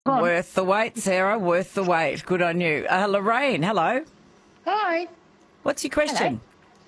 on. Worth the wait, Sarah, worth the wait. Good on you. Lorraine, hello. Hi. What's your question?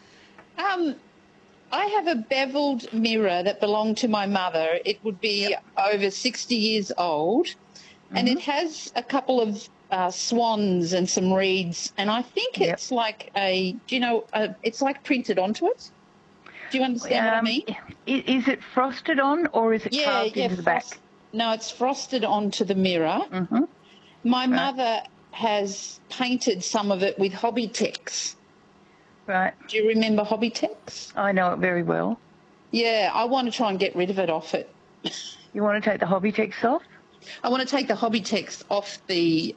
I have a beveled mirror that belonged to my mother. It would be over 60 years old, and it has a couple of swans and some reeds, and I think it's like it's like printed onto it. Do you understand what I mean? Is it frosted on or is it carved into the back? No, it's frosted onto the mirror. Mm-hmm. My mother has painted some of it with Hobbytex. Right. Do you remember Hobbytex? I know it very well. Yeah, I want to try and get rid of it off it. You want to take the Hobbytex off? I want to take the Hobbytex off the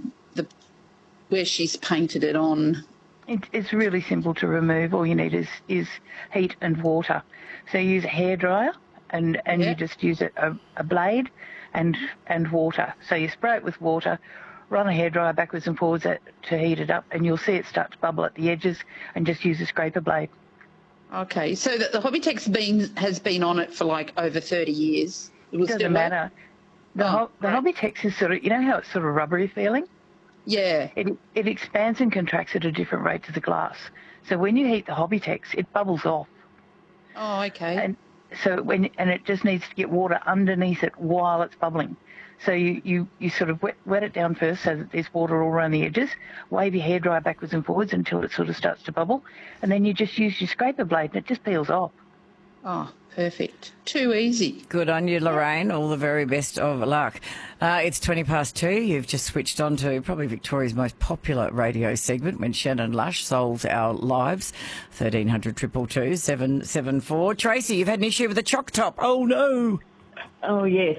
where she's painted it on. It's really simple to remove. All you need is heat and water. So you use a hairdryer and you just use a blade and water. So you spray it with water, run a hairdryer backwards and forwards to heat it up, and you'll see it start to bubble at the edges, and just use a scraper blade. Okay, so the Hobbytex has been on it for like over 30 years. It doesn't matter. The Hobbytex is sort of, you know how it's sort of rubbery feeling? Yeah. It expands and contracts at a different rate to the glass. So when you heat the Hobbytex, it bubbles off. Oh, okay. And so it just needs to get water underneath it while it's bubbling. So you sort of wet it down first so that there's water all around the edges, wave your hairdryer backwards and forwards until it sort of starts to bubble, and then you just use your scraper blade and it just peels off. Oh, perfect. Too easy. Good on you, Lorraine. All the very best of luck. It's 2:20. You've just switched on to probably Victoria's most popular radio segment, when Shannon Lush solves our lives. 1300 222 774. Tracy, you've had an issue with the choc top. Oh, no. Oh, yes.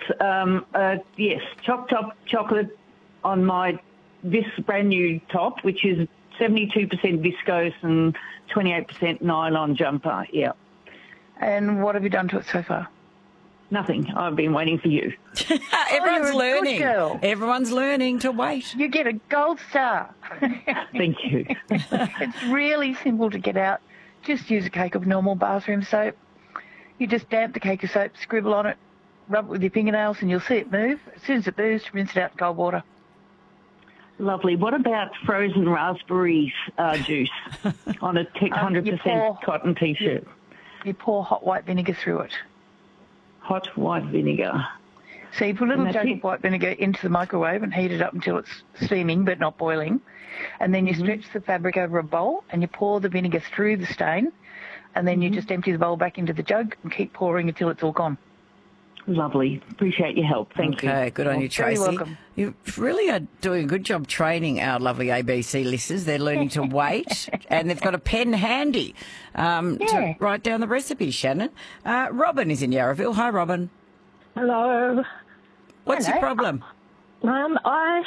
Yes, choc top chocolate on this brand new top, which is 72% viscose and 28% nylon jumper, yeah. And what have you done to it so far? Nothing. I've been waiting for you. Everyone's you're a good learning. girl. Everyone's learning to wait. You get a gold star. Thank you. It's really simple to get out. Just use a cake of normal bathroom soap. You just damp the cake of soap, scribble on it, rub it with your fingernails, and you'll see it move. As soon as it moves, rinse it out in cold water. Lovely. What about frozen raspberry juice on a 100% cotton T-shirt? You pour hot white vinegar through it. Hot white vinegar. So you put a little jug of white vinegar into the microwave and heat it up until it's steaming but not boiling. And then you stretch the fabric over a bowl and you pour the vinegar through the stain. And then you just empty the bowl back into the jug and keep pouring until it's all gone. Lovely. Appreciate your help. Thank you. Okay, good on you, Tracy. You're welcome. You really are doing a good job training our lovely ABC listeners. They're learning to wait, and they've got a pen handy to write down the recipe, Shannon. Robin is in Yarraville. Hi, Robin. Hello. What's your problem? I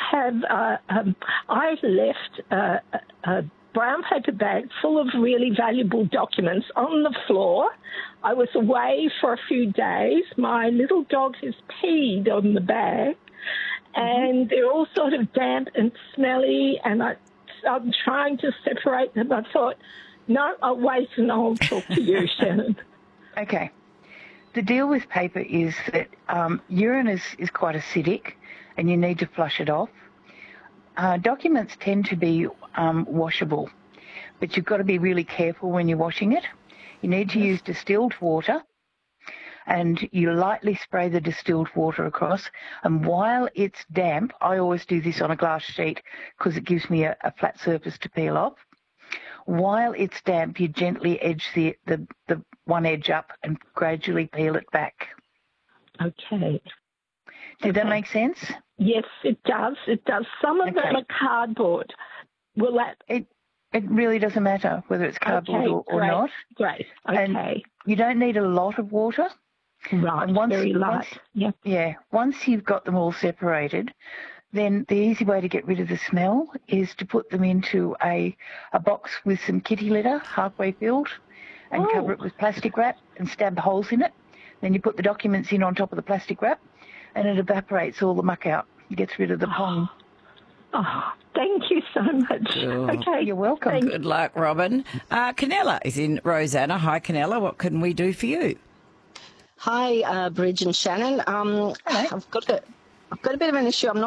left a brown paper bag full of really valuable documents on the floor. I was away for a few days. My little dog has peed on the bag, and they're all sort of damp and smelly, and I'm trying to separate them. I thought, no, I'll wait and I'll talk to you, Shannon. Okay. The deal with paper is that urine is quite acidic, and you need to flush it off. Documents tend to be washable, but you've got to be really careful when you're washing it. You need to use distilled water, and you lightly spray the distilled water across. And while it's damp, I always do this on a glass sheet because it gives me a flat surface to peel off. While it's damp, you gently edge the one edge up and gradually peel it back. Okay. Did that make sense? Yes, it does. It does. Some of them are cardboard. Will that... It really doesn't matter whether it's cardboard or not. Great. Okay. And you don't need a lot of water. Right. Very light. Once you've got them all separated, then the easy way to get rid of the smell is to put them into a box with some kitty litter halfway filled and cover it with plastic wrap and stab holes in it. Then you put the documents in on top of the plastic wrap and it evaporates all the muck out. It gets rid of the pong. Oh, thank you so much. Sure. Okay, you're welcome. Good luck, Robin. Canella is in Rosanna. Hi, Canella. What can we do for you? Hi, Bridge and Shannon. I've got I've got a bit of an issue. I'm not